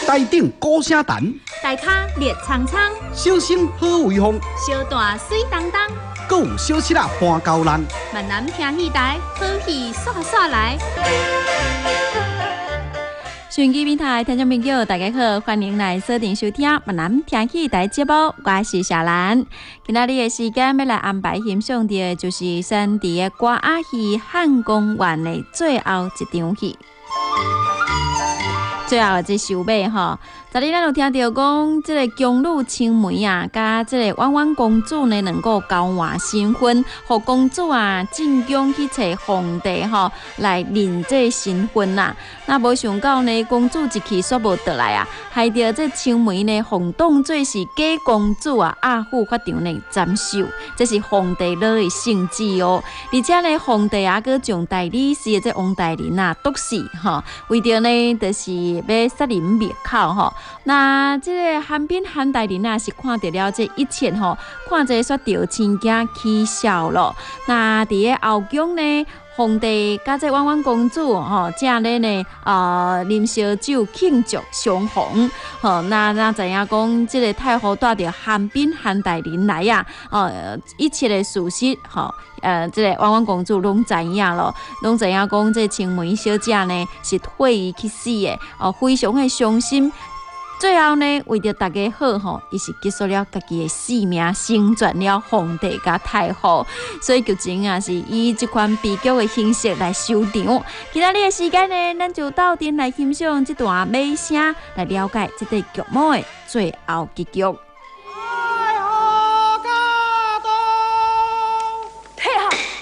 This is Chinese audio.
台顶高声弹， 大骹热苍苍， 小声好威风， 小大水当当， 搁有小七仔搬高人。 闽南听戏台，好戏煞煞来。收音机平台听众朋友，大家好，欢迎来锁定收听闽南听戏台节目，我是小兰。今仔日的时间要来安排欣赏的，就是山地的歌仔戏《汉公园》的最后一场戏。最后这收尾吼，昨日咱有听到讲，这个宫女青梅啊，甲这个婉婉公主呢，两个交换新婚，互公主啊进宫去找皇帝吼来认这新婚啦。那无想到呢，公主一去煞无倒来啊，害着这青梅呢，奉当作是假公主啊，亚父法场呢斩首，这是皇帝落的圣旨哦。而且呢，皇帝啊，佮将代理是的这王大人啊毒死吼，为着呢，就是要杀人灭口吼。那这个韩冰韩大人啊，是看到了这一切吼，看着煞着真惊起笑咯。那伫个后宫呢，皇帝甲这婉婉公主吼，正咧呢啉烧酒庆祝相逢吼。那知影讲，这个太后带着韩冰韩大人来啊，一切的事实吼。这个婉婉公主拢知影咯，拢知影讲这青梅小姐呢是退伊去死的，非常的伤心。最后呢，为着大家好吼，伊是结束了家己的性命，成全了皇帝甲太后，所以剧情啊是以这款悲剧的形式来收场。今仔日的时间呢，咱就斗阵来欣赏这段尾声，来了解这个剧目的最后结局。